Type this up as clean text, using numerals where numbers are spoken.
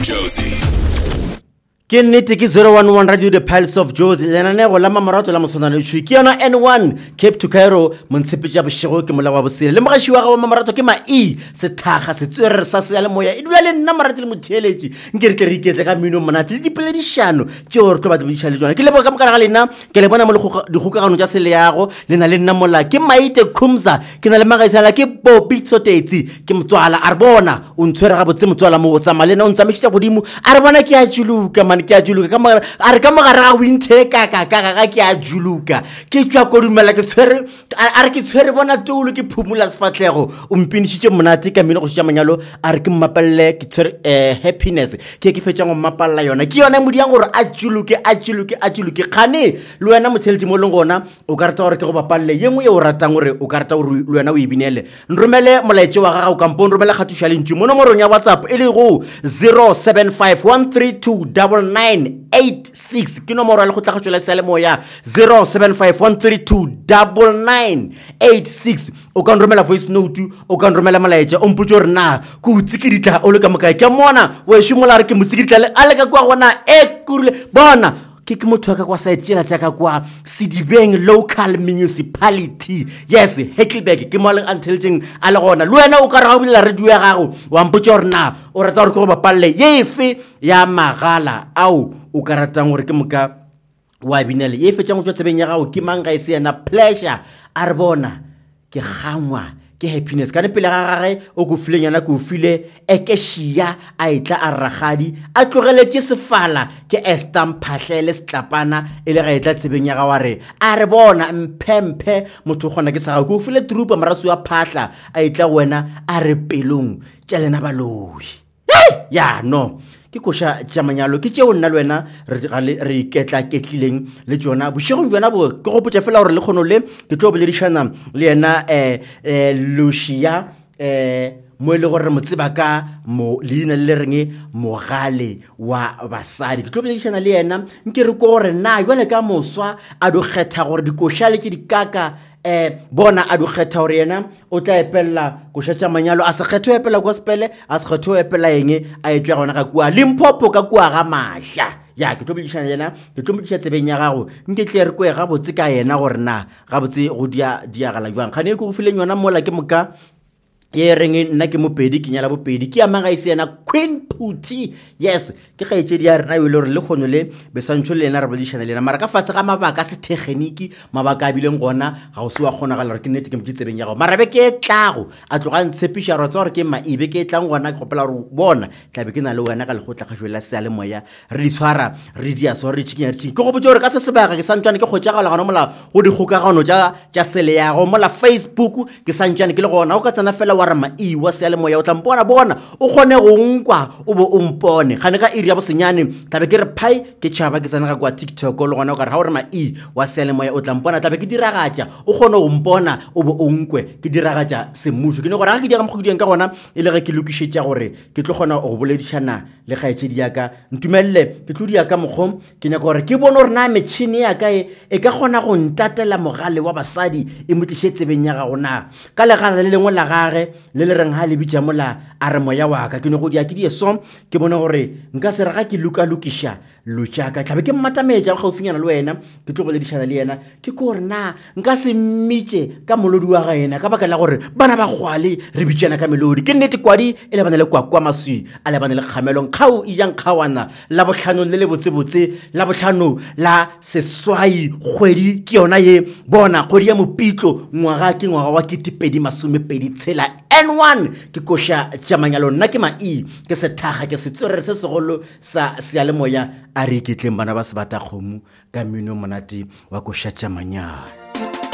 Josie. Ke nnete ke 011 Radio The Pulse of Josie lenaneo la mamaratwa la mosonana ke yona N1 Cape to Cairo montshepeja boshego ke mola wa bosele le mogashi wa ga mamaratwa ke mai sethaga setswerere sa se ya le moya e dula le nna marati le motheletši nkere ke re iketle ka mino monate le dipeledišano tšeo re tlo ba tebediša le tsona ke leboga ka mokara ga lena ke le bona mo dikgokagano tša seleago le na le nna mola ke Maite Khumza ke na le magaisala ke Bobby Tsotetsi ke motswala a re bona o ntshwere ga botse motswala mo o tsamaya lena o ntsamešitša godimo a re bona ke a juluka man ke a juluka ka mogare ga winthe ka ke a juluka ke tswa kodumela ke tshwere a re ke tshwere bona toulo ke phumula sefatlego o mpinišitše monate ka mino go šitša manyalo a re ke mmapalele ke tshwere happiness ke fetšang go mmapalela yona ke yona modiang gore a juluke kgane le wena motheletši mo leng gona o ka rata gore ke go bapalele ye nngwe ye o ratang gore o ka rata gore le wena o e binele nromele molaetše wa gago kampo nromele kgatišo ya lentši mo nomorong ya WhatsApp e le go 0751329986 ke nomoro ya le go tla go tšwela sele moya 0751329986 o ka nromela voice note o ka nromela molaetša o mpotše gore na ke o tsikiditla o le ka mokae ke mona o ešomola re ke mo tsikiditla a le ka kwa gona e kurile bona ke motho ka kwa side tšela tšaka kwa Sedibeng local municipality yes Heckleberg ke mo le intelligent a le gona le wena o ka re ga bulela radio ya gago wa mpotša gore na o rata gore ke go bapalele yefe ya magala ao o ka ratang gore ke moka wa binele ye fetšang go tšwa tsebeng ya gago ke mang ga e se yena pleasure a re bona ke gangwa ke happiness ka ne pele ga gage o go fileng yana go file ke shia a itla a ragadi a tlogeletse sefala ke Esther Mphahlele setlapana e le ga itla tsebeng ya ga wa re a re bona mphemphe motho gona ke sa go file trupa maraso ya phahla a itla wena a re pelong tšelena baloi ya no ke koša tšamanyalo ke tšeo nna le wena re iketla ketlileng le tšona bošegong jona bo ke gopotša fela gore le kgono le ke tlo boledišana le yena Lucia mo e le gore re mo tseba ka leina le reng mogale wa basadi ke tlo boledišana le yena nke re ko gore na jwale ka moswa a do kgetha gore dikoša le ke dikaka bona a do kgetha gore yena o tla epella koša tša manyalo a se kgetho epela gospel a se kgetho epela eng a etšwa gona ka kua Limpopo ka kua ga Mahla ya ke tlo boledišana yena ke tlo modiša tsebeng ya gago nke tle re kwe gabotse ka yena gore na gabotse go diagala jwang kgane e ke go fileng yona mola ke moka ye reng nna ke mopedi ke nyala bopedi ke amaga ise yena Queen Phuthi yes ke gaetšedi ya rena yo le gore le kgono le besantšho le yena re boledišana le yena mara ka fase ga mabaka se tekgeniki mabaka a bileng gona ga o se wa kgona ga le re ke nnete ke motse tsebeng ya gago mara be ke tlago a tloga ntshepiša re tsa gore ke maibe ke tlang gona ke gopela gore bona tlabe ke na le wena ka legotla ga jwela se ya le moya re di tshwara re di aso re di tšhikinya ke go botse gore ka se sebaka ke santswane ke kgotšagala gona mola go dikgokagano tša sele yago mola Facebook ke santswane ke le gona o ka tsena fela wa re maiwa se ya le moya o tla mpona bona o kgone go nkwa o bo o mpone gane ka iri ya bosenyane tlabe ke re pai ke tšhaba ke tsena ka kwa TikTok le gona o ka re ga o re mai wa se ya le moya o tla mpona tlabe ke diragatša o kgone go mpona o bo o nkwe ke diragatša semmušo ke ne gore ga ke diaga mokgodiang ka gona e le ge ke lokišetša gore ke tlo kgona go boledišana le gaetšedi yaka ntumelele ke tlo diaka mokgom ke nyaka gore ke bone gore na metšhini yaka e ka kgona go ntatela mogale wa basadi e motliše tsebeng ya gago na ka legala le lengwe la gage le le reng ha le bitša mola a re moya wa ka ke ne go dia ke dieso ke bone gore nka se rega ke lukiša lotšaka tlabe ke mmatametša gaufinyana le wena ke tlo boledišana le yena ke gore na nka se mmitše ka molodi wa ga yena ka baka la gore bana ba gwale re bitšana ka melodi ke nnete kwadi e lebane le kwakwa maswi a lebane le kgamelong kgao e jang kgawana la botlhanong le le botsebotse la botlhano la seswai kgwedi ke yona ye bona kgwedi ya mopitlo ngwaga ke ngwaga wa 2026 N1 ke koša tšamanyalo nna ke mai ke sethaga ke setsorere se segolo sa sealemoya a re iketleng bana ba sebata kgomo ka mino monate wa koša tšamanyalo